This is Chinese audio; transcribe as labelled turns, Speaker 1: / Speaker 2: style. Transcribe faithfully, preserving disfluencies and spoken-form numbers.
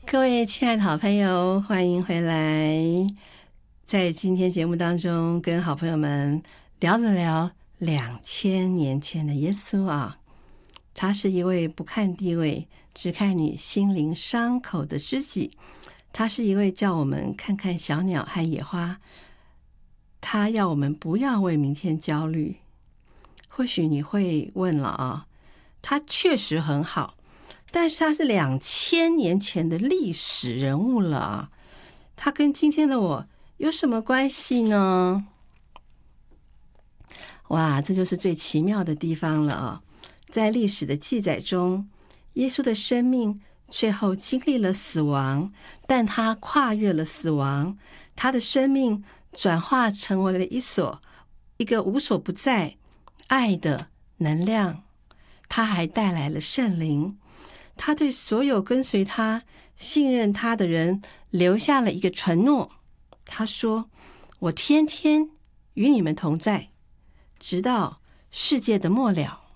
Speaker 1: 各位亲爱的好朋友，欢迎回来。在今天节目当中，跟好朋友们聊了聊两千年前的耶稣啊，他是一位不看地位，只看你心灵伤口的知己。他是一位叫我们看看小鸟和野花，他要我们不要为明天焦虑。或许你会问了啊，他确实很好，但是他是两千年前的历史人物了啊，他跟今天的我有什么关系呢？哇，这就是最奇妙的地方了啊！在历史的记载中，耶稣的生命最后经历了死亡，但他跨越了死亡，他的生命转化成为了一所一个无所不在爱的能量，他还带来了圣灵。他对所有跟随他、信任他的人留下了一个承诺。他说：我天天与你们同在，直到世界的末了。